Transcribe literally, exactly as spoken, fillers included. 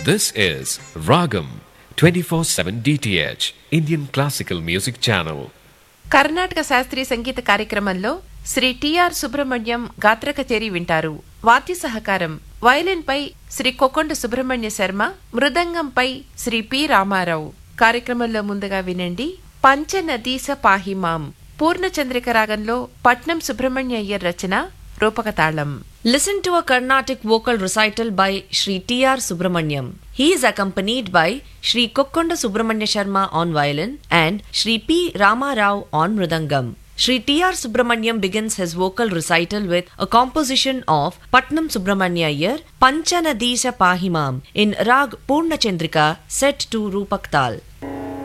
This is Ragam twenty-four seven D T H Indian Classical Music Channel. Karnataka శాస్త్రీయ సంగీత కార్యక్రమంలో Shri TR Subrahmanyam గాత్ర కచేరీ వింటారు. వాద్య సహకారం వయలిన్పై శ్రీ కొకొండ సుబ్రహ్మణ్య శర్మ, మృదంగంపై శ్రీ పి రామారావు. కార్యక్రమంలో ముందుగా వినండి పంచనదీస పాహిమాం, పూర్ణచంద్రిక రాగంలో పట్నం సుబ్రహ్మణ్య అయ్యర్ రచన, రూపక తాళం. Listen to a Carnatic vocal recital by Shri T R Subramanyam. He is accompanied by Shri Kokkonda Subramanya Sharma on violin and Shri P. Rama Rao on mridangam. Shri T R Subramanyam begins his vocal recital with a composition of Patnam Subramanya Iyer, Panchanadisha Pahimam in Rag Purna Chandrika set to Rupak Tal.